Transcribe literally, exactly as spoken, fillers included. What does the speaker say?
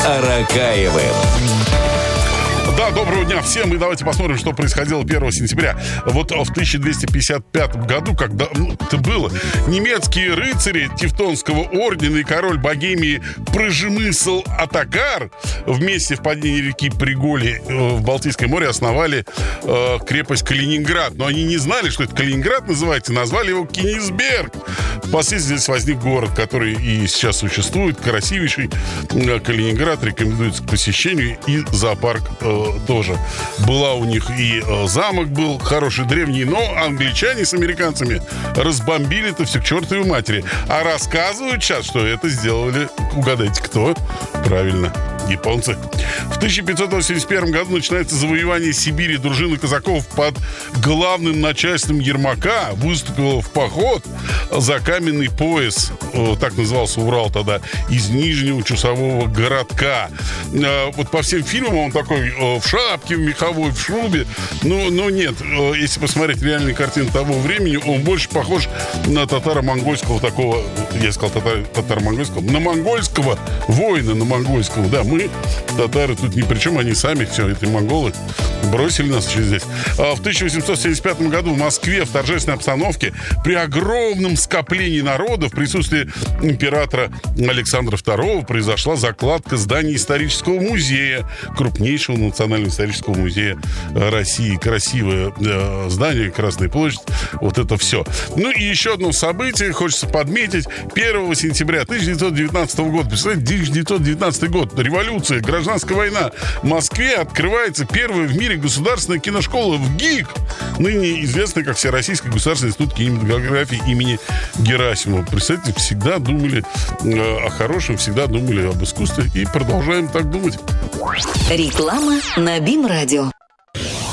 Аракаевым. Да, доброго дня всем, и давайте посмотрим, что происходило первого сентября. Вот в тысяча двести пятьдесят пятом году, когда ну, это было, немецкие рыцари Тевтонского ордена и король Богемии Прожемысл Атакар вместе в падении реки Приголи в Балтийское море основали э, крепость Калининград. Но они не знали, что это Калининград называется, назвали его Кенигсберг. Впоследствии здесь возник город, который и сейчас существует, красивейший Калининград, рекомендуется к посещению, и зоопарк э, тоже. Была у них и э, замок был хороший, древний, но англичане с американцами разбомбили это все к чертовой матери. А рассказывают сейчас, что это сделали, угадайте, кто? Правильно, японцы. В тысяча пятьсот восемьдесят первом году начинается завоевание Сибири. Дружина казаков под главным начальством Ермака выступила в поход за каменный пояс, так назывался Урал тогда, из Нижнего Чусового городка. Вот по всем фильмам он такой в шапке, в меховой, в шубе. Но, но нет, если посмотреть реальные картины того времени, он больше похож на татаро-монгольского такого, я сказал татар, татаро-монгольского, на монгольского воина, на монгольского. Да, мы, татары, тут ни при чем, они сами, все, это монголы, бросили нас еще здесь. А в тысяча восемьсот семьдесят пятом году в Москве в торжественной обстановке при огромном скоплении народа в присутствии императора Александра второго произошла закладка здания исторического музея, крупнейшего национального исторического музея России. Красивое э, здание, Красная площадь, вот это все. Ну и еще одно событие хочется подметить. первого сентября тысяча девятьсот девятнадцатого года, представляете, тысяча девятьсот девятнадцатый год, революция, гражданская война. В Москве открывается первая в мире государственная киношкола в ГИК, ныне известная как Всероссийский государственный институт кинематографии имени Герасимова. Представьте, всегда думали э, о хорошем, всегда думали об искусстве и продолжаем так думать. Реклама на БИМ-радио.